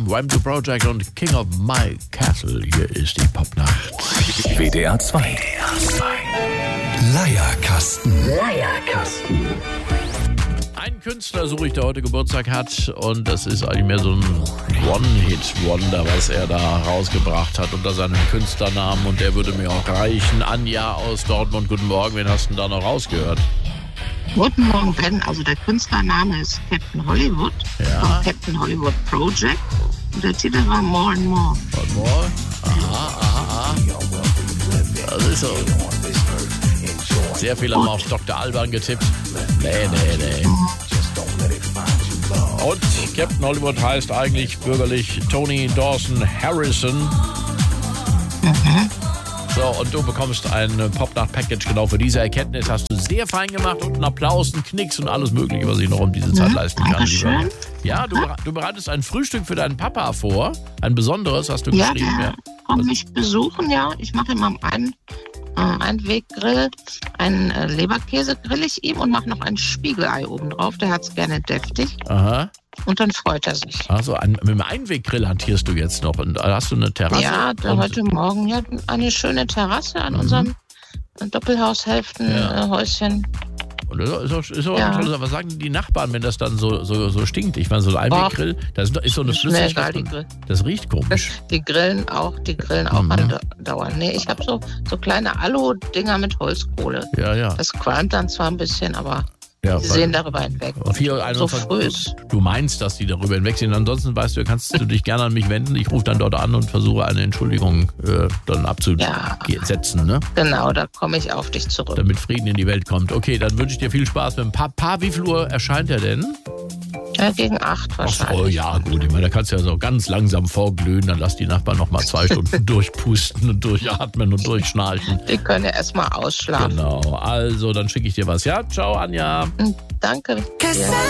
Wham! Project und King of My Castle. Hier ist die Popnacht. WDR 2. Leierkasten. Ein Künstler suche ich, der heute Geburtstag hat, und das ist eigentlich mehr so ein One-Hit-Wonder, was er da rausgebracht hat unter seinem Künstlernamen, und der würde mir auch reichen. Anja aus Dortmund, guten Morgen, wen hast du denn da noch rausgehört? Guten Morgen, Ben. Also der Künstlername ist Captain Hollywood, vom Captain Hollywood Project, und der Titel war More and More. One more? Aha. Das ist so. Sehr viele haben auf Dr. Alban getippt. Nee. Und Captain Hollywood heißt eigentlich bürgerlich Tony Dawson Harrison. So, und du bekommst ein Popnacht-Package genau für diese Erkenntnis. Hast du sehr fein gemacht, und einen Applaus, einen Knicks und alles Mögliche, was ich noch um diese Zeit leisten kann. Dankeschön. Ja, du bereitest ein Frühstück für deinen Papa vor. Ein besonderes, hast du Ja, geschrieben. der kommt mich besuchen, ja. Ich mache ihm am Einweggrill einen Leberkäse grill ich ihm und mache noch ein Spiegelei oben drauf. Der hat es gerne deftig. Aha. Und dann freut er sich. Also mit dem Einweggrill hantierst du jetzt noch. Und hast du eine Terrasse? Ja, heute Morgen ja eine schöne Terrasse an unserem Doppelhaushälftenhäuschen. Und ist auch toll. Was sagen die Nachbarn, wenn das dann so stinkt? Ich meine, so ein Einweggrill, das ist so eine Flüssigkeit. Das riecht komisch. Die grillen auch andauernd. Nee, ich habe so kleine Alu-Dinger mit Holzkohle. Ja. Das qualmt dann zwar ein bisschen, aber sie sehen darüber hinweg. So früh ist. Du meinst, dass die darüber hinwegsehen. Ansonsten, weißt du, kannst du dich gerne an mich wenden. Ich rufe dann dort an und versuche eine Entschuldigung dann abzusetzen. Ne? Genau, da komme ich auf dich zurück. Damit Frieden in die Welt kommt. Okay, dann wünsche ich dir viel Spaß mit dem Papa. Wie viel Uhr erscheint er denn? Ja, gegen 8 wahrscheinlich. Oh ja, gut. Ich meine, da kannst du ja so ganz langsam vorglühen. Dann lass die Nachbarn noch mal 2 Stunden durchpusten und durchatmen und durchschnarchen. Die können ja erstmal ausschlafen. Genau. Also, dann schicke ich dir was. Ja, ciao, Anja. Danke.